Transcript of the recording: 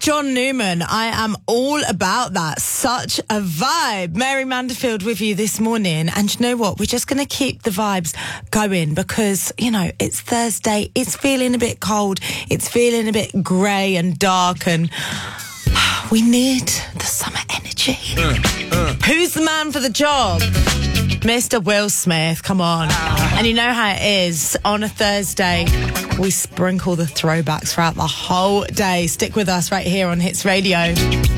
John Newman, I am all about that. Such a vibe. Mary Manderfield with you this morning. And you know what? We're just going to keep the vibes going because, you know, it's Thursday. It's feeling a bit cold. It's feeling a bit grey and dark and we need the summer energy. Who's the man for the job? Mr. Will Smith, come on. And you know how it is. On a Thursday, we sprinkle the throwbacks throughout the whole day. Stick with us right here on Hits Radio.